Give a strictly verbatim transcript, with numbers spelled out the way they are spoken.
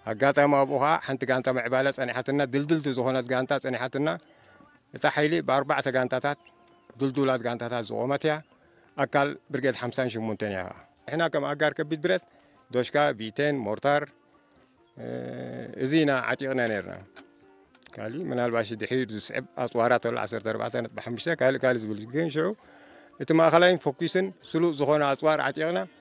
ኣጋጣሚ ኣብኡ ከዓ ሓንቲ ጋንታ ምዕባለ ፀኒሓትና ድልድልቲ ዝኾነት ጋንታ ፀኒሓትና እታ ሓይሊ ብኣርባዕተ ጋንታታት ድልዱላት ጋንታታት ዝቆመት እያ ኣካል ብርጌድ ሓምሳን ሸሞንተን እያ እሕና ከም ኣጋር ከቢድ ብረት ዶሽካ ቢቴን ሞርታር እዚና ዓጢቕና ነርና ካሊ ምናልባሽ ድሒር ዝስዕብ ኣፅዋራት ኣሎ ዓሰርተ ኣርባዕተ ነጥቢ ሓሙሽተ ካልእ ካልእ ዝብል ግን ሽዑ እቲ ማእኸላይን ፎኪስን ስሉጥ ዝኾነ ኣፅዋር ዓጢቕና